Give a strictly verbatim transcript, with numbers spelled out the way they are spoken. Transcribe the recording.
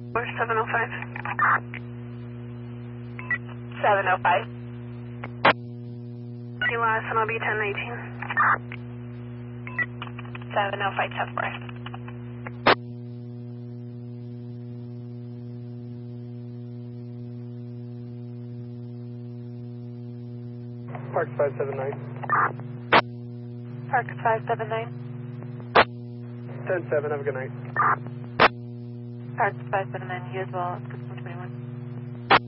Or seven oh five. seven oh five. You last, and I'll be ten nineteen. seven oh five, ten four. Park five seven nine. Park five seven nine. ten seven, have a good night. Park five seven nine, you as well.